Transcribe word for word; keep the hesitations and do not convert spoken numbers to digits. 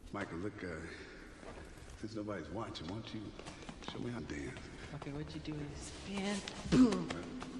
Michael, look, uh, since nobody's watching, why don't you show me how to dance? Okay, what you do is spin, boom.